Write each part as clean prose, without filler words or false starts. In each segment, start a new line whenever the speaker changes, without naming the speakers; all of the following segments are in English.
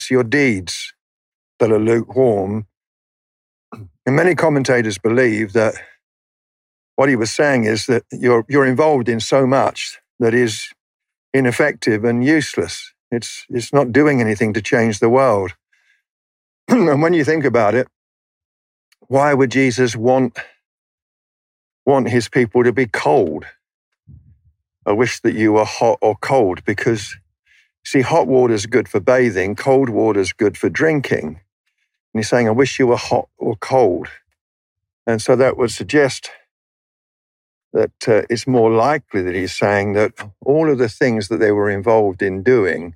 your deeds that are lukewarm. And many commentators believe that what he was saying is that you're involved in so much that is ineffective and useless. It's not doing anything to change the world. And when you think about it, why would Jesus want his people to be cold? I wish that you were hot or cold, because, see, hot water is good for bathing, cold water is good for drinking. And he's saying, I wish you were hot or cold. And so that would suggest that it's more likely that he's saying that all of the things that they were involved in doing,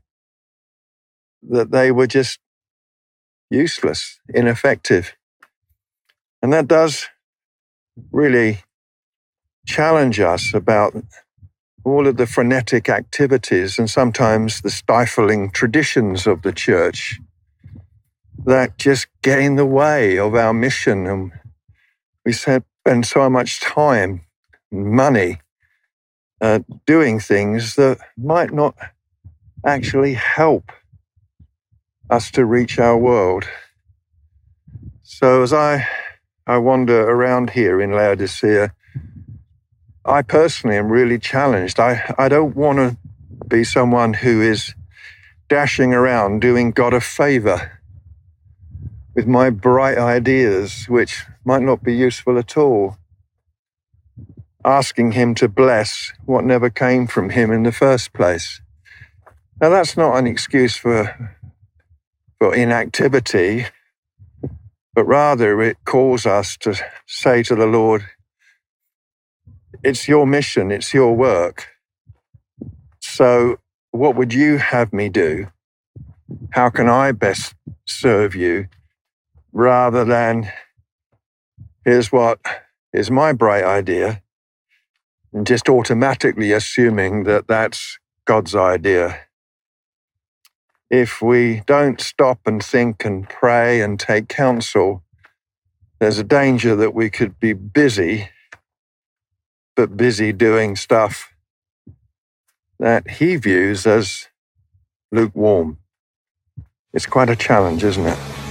that they were just useless, ineffective. And that does really challenge us about all of the frenetic activities and sometimes the stifling traditions of the church that just get in the way of our mission. And we spend so much time, money, doing things that might not actually help us to reach our world. So as I wander around here in Laodicea, I personally am really challenged. I don't want to be someone who is dashing around doing God a favor with my bright ideas, which might not be useful at all, asking him to bless what never came from him in the first place. Now, that's not an excuse for inactivity, but rather it calls us to say to the Lord, it's your mission, it's your work. So what would you have me do? How can I best serve you? Rather than, here's what is my bright idea, and just automatically assuming that that's God's idea. If we don't stop and think and pray and take counsel, there's a danger that we could be busy, but busy doing stuff that he views as lukewarm. It's quite a challenge, isn't it?